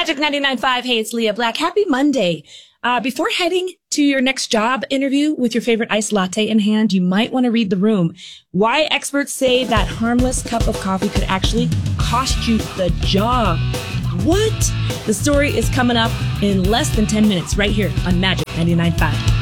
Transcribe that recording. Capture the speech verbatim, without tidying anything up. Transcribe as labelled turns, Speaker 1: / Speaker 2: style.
Speaker 1: Magic ninety-nine point five. Hey, it's Leah Black. Happy Monday. Uh, before heading to your next job interview with your favorite iced latte in hand, you might want to read the room. Why experts say that harmless cup of coffee could actually cost you the job. What? The story is coming up in less than ten minutes right here on Magic ninety-nine point five.